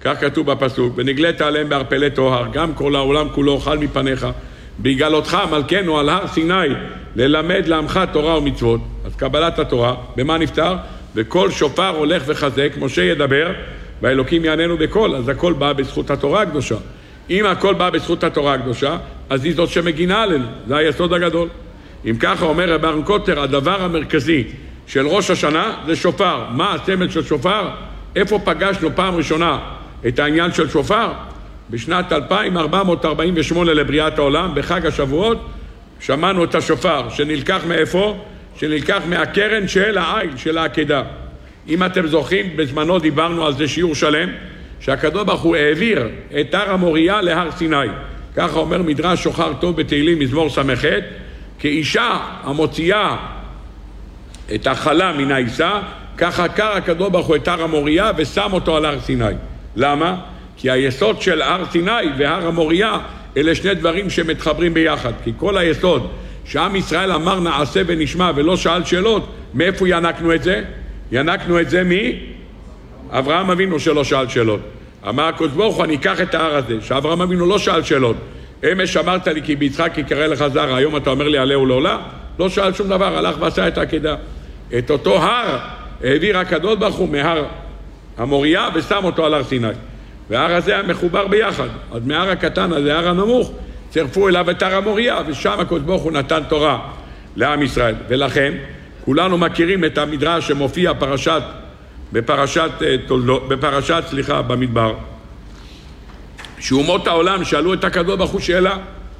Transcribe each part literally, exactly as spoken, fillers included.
כך כתוב בפסוק, ונגלית עליהם בערפלי טוהר, גם כל העולם כולו אוכל מפניך, בהגלותך מלכנו על הר סיני, ללמד לעמך תורה ומצוות. אז קבלת התורה, במה נפטר? וכל שופר הולך וחזק, משה ידבר, והאלוקים יעננו בכל, אז הכל בא בזכות התורה הקדושה. אם הכל בא בזכות התורה הקדושה, אז היא זאת שמגינה עלינו, זה היסוד הגדול. אם ככה אומר רב אהרן קוטלר, הדבר המרכזי של ראש השנה זה שופר. מה הסמל של שופר? איפה פגשנו פעם ראשונה את העניין של שופר? בשנת אלפיים ארבע מאות ארבעים ושמונה לבריאת העולם, בחג השבועות, שמענו את השופר, שנלקח מאיפה? שנלקח מהקרן של העיל, של העקדה. אם אתם זוכרים, בזמנו דיברנו על זה שיעור שלם, שהקדוש ברוך הוא העביר את הר המוריה להר סיני. ככה אומר מדרש שוחר טוב בתהילים מזמור ס"ח, כאישה המוציאה את החלה מן העיסה, ככה קר הקדוש ברוך הוא את הר המוריה ושם אותו על הר סיני. למה? כי היסוד של הר סיני והר המוריה אלה שני דברים שמתחברים ביחד. כי כל היסוד שעם ישראל אמר נעשה ונשמע ולא שאל שאלות, מאיפה ינקנו את זה? ינקנו את זה מאברהם אבינו שלא שאל שאלות. אמר הקדוש ברוך הוא, אני אקח את ההר הזה, שאברהם אבינו לא שאל שאלות. אמש אמרת לי כי ביצחק יקרא לך זרע, היום אתה אומר לי עלה ולעולה? לא שאל שום דבר, הלך ועשה את העקדה. את אותו הר העביר הקדוש ברוך הוא מהר המוריה ושם אותו על הר סיני. וההר הזה היה מחובר ביחד. אז מההר הקטן הזה, הר הנמוך, צירפו אליו את הר המוריה, ושם הקדוש ברוך הוא נתן תורה לעם ישראל. ולכן כולנו מכירים את המדרש שמופיע פרשת, בפרשת, בפרשת, סליחה, במדבר. שאומות העולם שאלו את הקדוש ברוך הוא שאלה,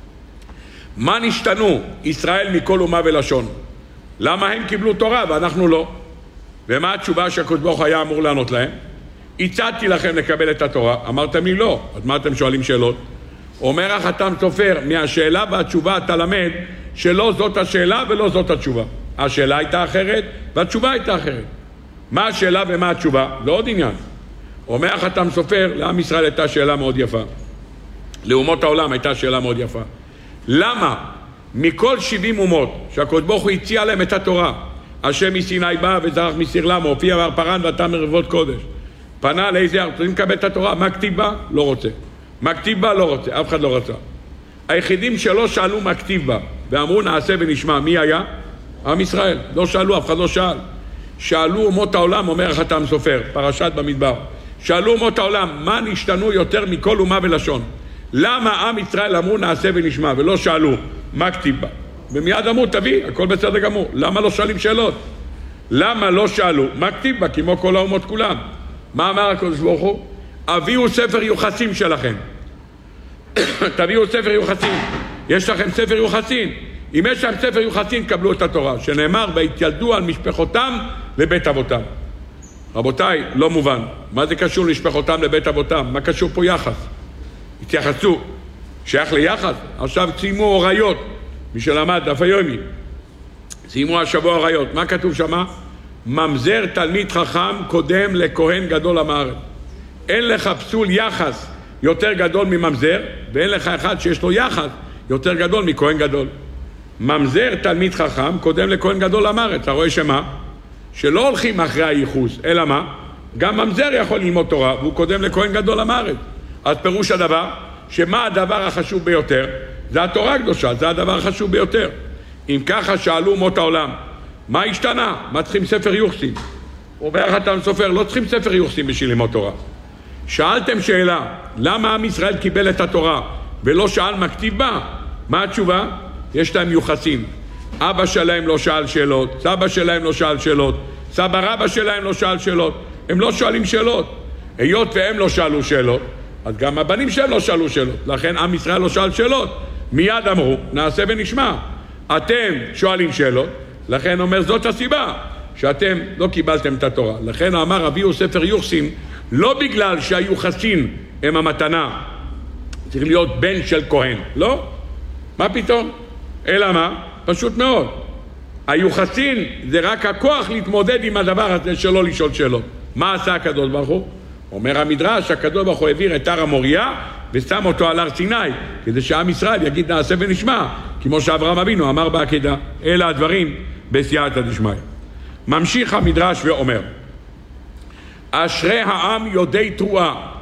מה נשתנו ישראל מכל אומה ולשון? למה הם קיבלו תורה ואנחנו לא? ומה התשובה שהקדוש ברוך הוא היה אמור לענות להם? הצעתי לכם לקבל את התורה, אמרתם לי לא, אז מה אתם שואלים שאלות? אומר החתם סופר, מהשאלה והתשובה אתה למד שלא זאת השאלה ולא זאת התשובה. השאלה הייתה אחרת והתשובה הייתה אחרת. מה השאלה ומה התשובה? זה עוד עניין. אומר החתם סופר, לעם ישראל הייתה שאלה מאוד יפה. לאומות העולם הייתה שאלה מאוד יפה. למה מכל שבעים אומות שהקדוש ברוך הוא הציע להם את התורה, השם מסיני בא וזרח מסיר למה, הופיע בהר פרן ואתה מרבות קודש, פנה לאיזה ארץ, רוצים לקבל את התורה, מה כתיב בה? לא רוצה. מה כתיב בה? לא רוצה, אף אחד לא רצה. היחידים שלא שאלו מה כתיב בה ואמרו נעשה ונשמע, מי היה? עם ישראל. לא שאלו, אף אחד לא שאל. שאלו אומות העולם, אומר החתם סופר, פרשת במדבר, שאלו אומות העולם, מה נשתנו יותר מכל אומה ולשון? למה עם ישראל אמרו נעשה ונשמע ולא שאלו מה כתיב בה? ומיד אמרו תביא, הכל בסדר גמור. למה לא שואלים שאלות? למה לא שאלו מה כתיב בה כמו כל האומות כולם? מה אמר הקדוש ברוך הוא? הביאו ספר יוחסין שלכם. תביאו ספר יוחסין. יש לכם ספר יוחסין. אם יש להם ספר יוחסין, קבלו את התורה, שנאמר והתיילדו על משפחותם לבית אבותם. רבותיי, לא מובן. מה זה קשור למשפחותם לבית אבותם? מה קשור פה יחס? התייחסו. שייך ליחס. עכשיו ציימו אוריות. מי שלמד דף היומי. ציימו השבוע אוריות. מה כתוב שמה? ממזר תלמיד חכם קודם לכהן גדול עם הארץ. אין לך פסול יחס יותר גדול מממזר, ואין לך אחד שיש לו יחס יותר גדול מכהן גדול. ממזר תלמיד חכם קודם לכהן גדול עם הארץ. אתה רואה שמה? שלא הולכים אחרי הייחוס, אלא מה? גם ממזר יכול ללמוד תורה, והוא קודם לכהן גדול עם הארץ. אז פירוש הדבר, שמה הדבר החשוב ביותר? זה התורה הקדושה, זה הדבר החשוב ביותר. אם ככה שאלו אומות העולם, מה השתנה? מה צריכים ספר יוחסין? אומר החתם סופר, לא צריכים ספר יוחסין בשביל ללמוד תורה. שאלתם שאלה, למה עם ישראל קיבל את התורה ולא שאל מה כתיב בה? מה התשובה? יש להם יוחסין. אבא שלהם לא שאל שאלות, סבא שלהם לא שאל שאלות, סבא רבא שלהם לא שאל שאלות. הם לא שואלים שאלות. היות והם לא שאלו שאלות, אז גם הבנים שלהם לא שאלו שאלות. לכן עם ישראל לא שאל שאלות. מיד אמרו, נעשה ונשמע. אתם שואלים שאלות, לכן אומר זאת הסיבה שאתם לא קיבלתם את התורה. לכן אמר הביאו ספר יוחסין, לא בגלל שהיוחסין הם המתנה, צריך להיות בן של כהן, לא? מה פתאום? אלא מה? פשוט מאוד. היוחסין זה רק הכוח להתמודד עם הדבר הזה שלא לשאול שאלות. מה עשה הקדוש ברוך הוא? אומר המדרש, הקדוש ברוך הוא העביר את הר המוריה ושם אותו על הר סיני, כדי שעם ישראל יגיד נעשה ונשמע, כמו שאברהם אבינו אמר בעקדה. אלה הדברים בסייעתא דשמיא. ממשיך המדרש ואומר, אשרי העם יודעי תרועה,